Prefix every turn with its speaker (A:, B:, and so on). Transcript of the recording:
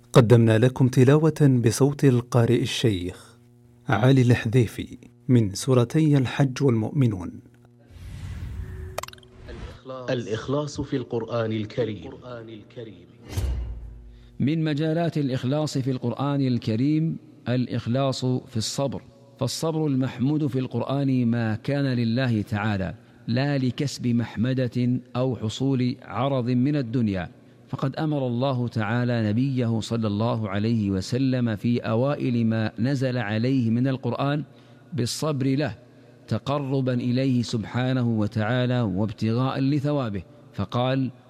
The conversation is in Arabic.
A: قدمنا لكم تلاوة بصوت القارئ الشيخ علي الحذيفي من سورتي الحج والمؤمنون.
B: الإخلاص في القرآن الكريم.
C: من مجالات الإخلاص في القرآن الكريم الإخلاص في الصبر، فالصبر المحمود في القرآن ما كان لله تعالى لا لكسب محمدة أو حصول عرض من الدنيا، فقد أمر الله تعالى نبيه صلى الله عليه وسلم في أوائل ما نزل عليه من القرآن بالصبر له تقربا إليه سبحانه وتعالى وابتغاء لثوابه، فقال: